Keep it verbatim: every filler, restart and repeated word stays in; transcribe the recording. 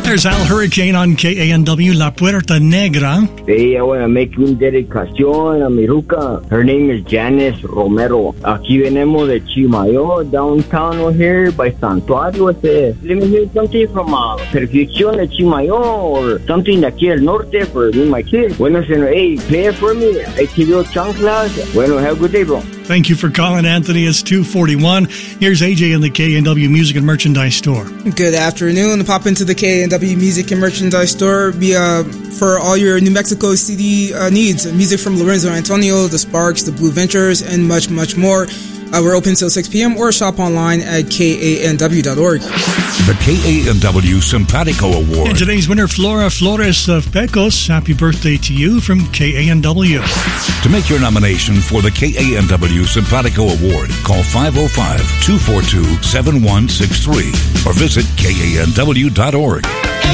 There's Al Hurricane on K A N W La Puerta Negra. Hey, I want to make un dedicación a mi ruca. Her name is Janice Romero. Aquí venimos de Chimayo, downtown over here by Santuario. Let me hear something from uh, Perfección de Chimayo or something de aquí al norte for me and my kids. Bueno, señor, hey, play it for me. Hey, Tibio Chanclas. Bueno, have a good day, bro. Thank you for calling, Anthony. It's two forty-one. Here's A J in the K A N W Music and Merchandise Store. Good afternoon. Pop into the K A N W Music and Merchandise Store be, uh, for all your New Mexico C D uh, needs. Music from Lorenzo Antonio, The Sparks, The Blue Ventures, and much, much more. Uh, we're open till six p.m. or shop online at K A N W dot org. The K A N W Simpatico Award. And today's winner, Flora Flores of Pecos. Happy birthday to you from K A N W. To make your nomination for the K A N W Simpatico Award, call five oh five, two four two, seven one six three or visit K A N W dot org.